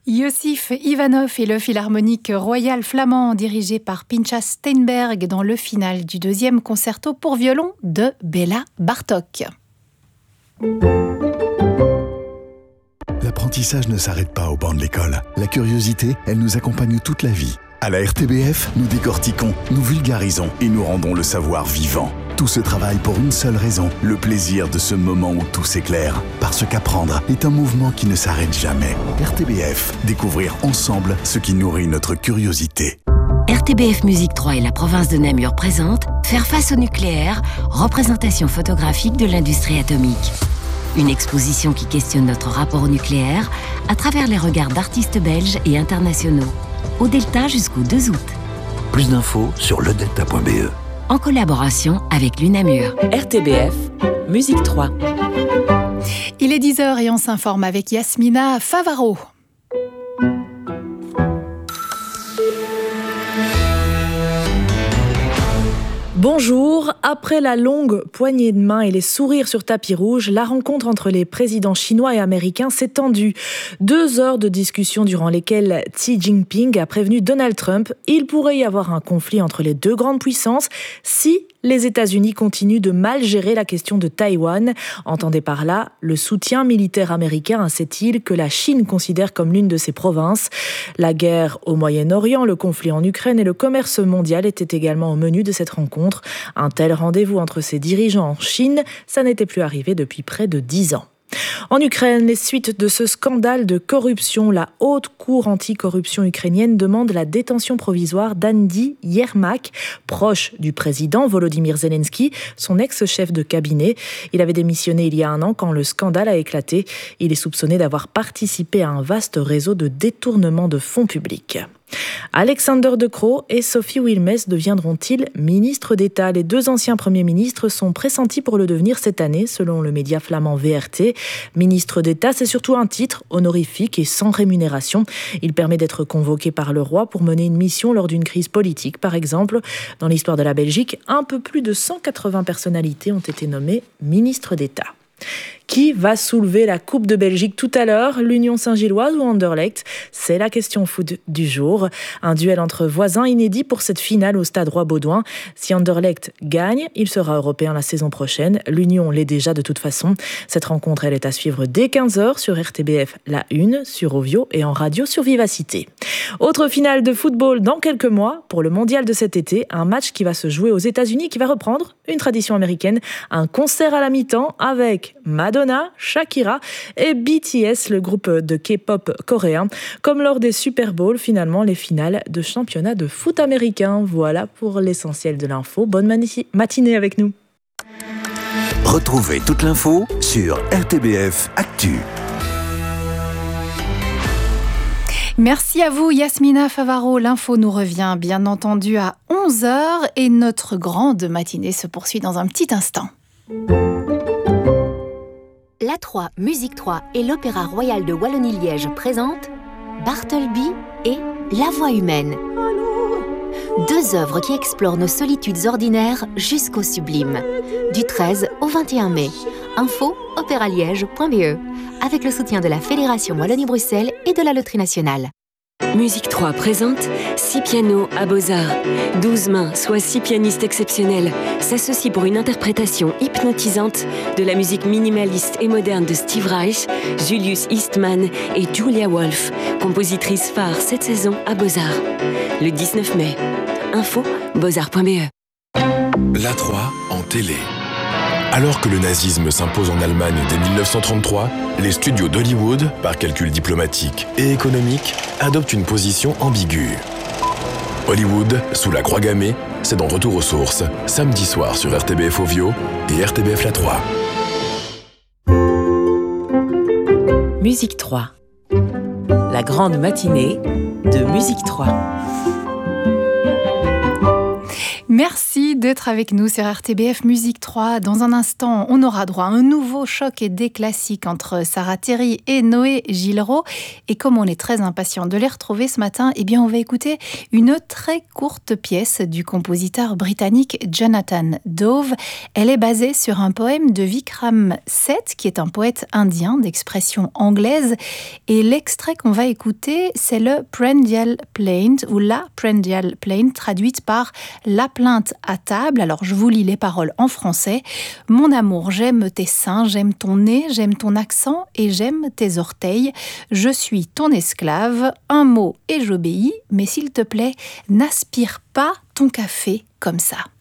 Iosif Ivanov et le Philharmonique royal flamand dirigé par Pinchas Steinberg dans le final du 2e concerto pour violon de Béla Bartók. L'apprentissage ne s'arrête pas au banc de l'école. La curiosité, elle nous accompagne toute la vie. À la RTBF, nous décortiquons, nous vulgarisons et nous rendons le savoir vivant. Tout ce travail pour une seule raison, le plaisir de ce moment où tout s'éclaire. Parce qu'apprendre est un mouvement qui ne s'arrête jamais. RTBF, découvrir ensemble ce qui nourrit notre curiosité. RTBF Musique 3 et la province de Namur présentent Faire face au nucléaire, représentation photographique de l'industrie atomique. Une exposition qui questionne notre rapport au nucléaire à travers les regards d'artistes belges et internationaux. Au Delta jusqu'au 2 août. Plus d'infos sur ledelta.be. En collaboration avec l'UNAMUR. RTBF, Musique 3. Il est 10h et on s'informe avec Yasmina Favaro. Bonjour, après la longue poignée de main et les sourires sur tapis rouge, la rencontre entre les présidents chinois et américains s'est tendue. 2 heures de discussion durant lesquelles Xi Jinping a prévenu Donald Trump. Il pourrait y avoir un conflit entre les 2 grandes puissances si les États-Unis continuent de mal gérer la question de Taïwan. Entendez par là le soutien militaire américain à cette île que la Chine considère comme l'une de ses provinces. La guerre au Moyen-Orient, le conflit en Ukraine et le commerce mondial étaient également au menu de cette rencontre. Un tel rendez-vous entre ces dirigeants en Chine, ça n'était plus arrivé depuis près de 10 ans. En Ukraine, les suites de ce scandale de corruption, la haute cour anticorruption ukrainienne demande la détention provisoire d'Andy Yermak, proche du président Volodymyr Zelensky, son ex-chef de cabinet. Il avait démissionné il y a 1 an quand le scandale a éclaté. Il est soupçonné d'avoir participé à un vaste réseau de détournement de fonds publics. Alexander De Croo et Sophie Wilmès deviendront-ils ministres d'État ? Les 2 anciens premiers ministres sont pressentis pour le devenir cette année, selon le média flamand VRT. Ministre d'État, c'est surtout un titre honorifique et sans rémunération. Il permet d'être convoqué par le roi pour mener une mission lors d'une crise politique, par exemple. Dans l'histoire de la Belgique, un peu plus de 180 personnalités ont été nommées ministres d'État. Qui va soulever la Coupe de Belgique tout à l'heure, l'Union Saint-Gilloise ou Anderlecht ? C'est la question foot du jour. Un duel entre voisins inédit pour cette finale au Stade Roi-Baudouin. Si Anderlecht gagne, il sera européen la saison prochaine. L'Union l'est déjà de toute façon. Cette rencontre, elle est à suivre dès 15h sur RTBF La Une, sur Ovio et en radio sur Vivacité. Autre finale de football dans quelques mois pour le mondial de cet été. Un match qui va se jouer aux États-Unis, qui va reprendre une tradition américaine. Un concert à la mi-temps avec Madonna, Shakira et BTS, le groupe de K-pop coréen. Comme lors des Super Bowl, finalement, les finales de championnat de foot américain. Voilà pour l'essentiel de l'info. Bonne matinée avec nous. Retrouvez toute l'info sur RTBF Actu. Merci à vous Yasmina Favaro. L'info nous revient bien entendu à 11h et notre grande matinée se poursuit dans un petit instant. La 3, Musique 3 et l'Opéra Royal de Wallonie-Liège présentent Bartleby et La Voix humaine. 2 œuvres qui explorent nos solitudes ordinaires jusqu'au sublime. Du 13 au 21 mai. Info opéraliège.be avec le soutien de la Fédération Wallonie-Bruxelles et de la Loterie Nationale. Musique 3 présente 6 pianos à Beaux-Arts. 12 mains, soit 6 pianistes exceptionnels, s'associent pour une interprétation hypnotisante de la musique minimaliste et moderne de Steve Reich, Julius Eastman et Julia Wolf, compositrice phare cette saison à Beaux-Arts. Le 19 mai. Info beaux-arts.be. La 3 en télé. Alors que le nazisme s'impose en Allemagne dès 1933, les studios d'Hollywood, par calcul diplomatique et économique, adoptent une position ambiguë. Hollywood, sous la croix gammée, c'est dans Retour aux sources, samedi soir sur RTBF Ovio et RTBF La 3. Musique 3. La grande matinée de Musique 3. Merci de d'être avec nous sur RTBF Musique 3. Dans un instant, on aura droit à un nouveau choc et des classiques entre Sarah Terry et Noé Gillerot. Et comme on est très impatient de les retrouver ce matin, eh bien on va écouter une très courte pièce du compositeur britannique Jonathan Dove. Elle est basée sur un poème de Vikram Seth, qui est un poète indien d'expression anglaise. Et l'extrait qu'on va écouter, c'est le Prandial Plaint, ou la Prandial Plaint, traduite par la plainte à table. Alors je vous lis les paroles en français. Mon amour, j'aime tes seins, j'aime ton nez, j'aime ton accent et j'aime tes orteils. Je suis ton esclave, un mot et j'obéis, mais s'il te plaît, n'aspire pas ton café comme ça.